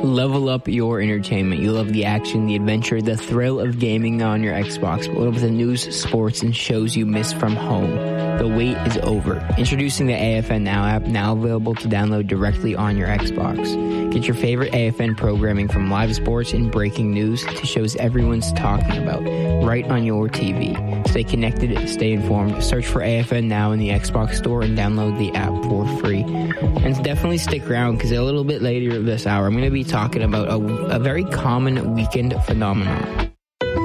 Level up your entertainment. You love the action, the adventure, the thrill of gaming on your Xbox, but what about the news, sports, and shows you miss from home? The wait is over. Introducing the AFN Now app, now available to download directly on your Xbox. Get your favorite AFN programming from live sports and breaking news to shows everyone's talking about, right on your TV. Stay connected, stay informed. Search for AFN Now in the Xbox Store and download the app for free. And definitely stick around, because a little bit later this hour, I'm going to be talking about a very common weekend phenomenon.